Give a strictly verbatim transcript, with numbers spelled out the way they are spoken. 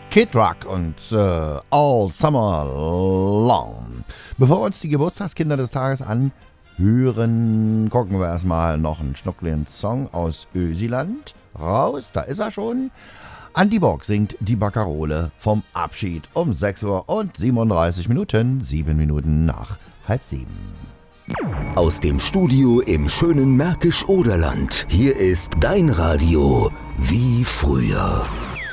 Kid Rock und äh, All Summer Long. Bevor wir uns die Geburtstagskinder des Tages anhören, gucken wir erstmal noch einen schnuckligen Song aus Ösiland raus. Da ist er schon. Andi Borg singt die Baccarole vom Abschied um sechs Uhr und siebenunddreißig Minuten, sieben Minuten nach halb sieben. Aus dem Studio im schönen Märkisch-Oderland. Hier ist dein Radio wie früher.